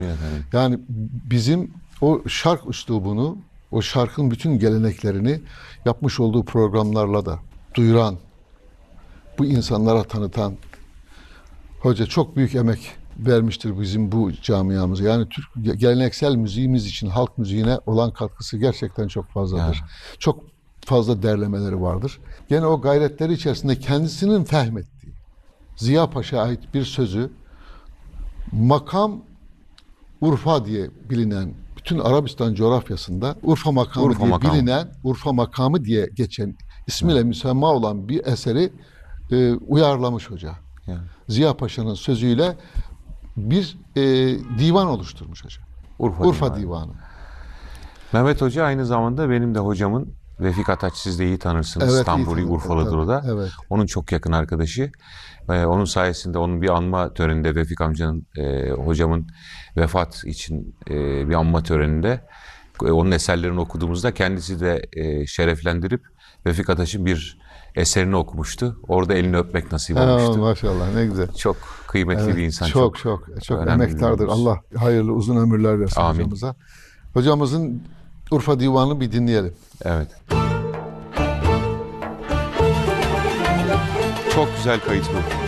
Efendim. Yani bizim o şark üslubunu, o şarkın bütün geleneklerini yapmış olduğu programlarla da duyuran, bu insanlara tanıtan hoca çok büyük emek vermiştir bizim bu camiamıza. Yani Türk geleneksel müziğimiz için halk müziğine olan katkısı gerçekten çok fazladır. Ya. Çok fazla derlemeleri vardır. Gene o gayretleri içerisinde kendisinin fehmettiği Ziya Paşa'ya ait bir sözü makam Urfa diye bilinen, bütün Arabistan coğrafyasında Urfa makamı Urfa diye makamı. bilinen, Urfa makamı diye geçen ismiyle müsemma olan bir eseri uyarlamış hoca. Ya. Ziya Paşa'nın sözüyle bir divan oluşturmuş hoca. Urfa Divanı. Mehmet Hoca aynı zamanda benim de hocamın, Vefik Ataç, siz de iyi tanırsınız. Evet, iyi İstanbul'u, tanıdım. Urfalıdır o da. Evet. Onun çok yakın arkadaşı. Onun sayesinde onun bir anma töreninde, Vefik amcanın, hocamın vefat için bir anma töreninde onun eserlerini okuduğumuzda kendisi de şereflendirip Vefik Ataç'ın bir eserini okumuştu. Orada elini öpmek nasip olmuştu. Maşallah, ne güzel. Çok kıymetli Evet, bir insan. çok önemli emektardır. bir Allah hayırlı uzun ömürler versin Amin. hocamıza. Hocamızın Urfa Divanı'nı bir dinleyelim. Evet. Çok güzel kayıt bu.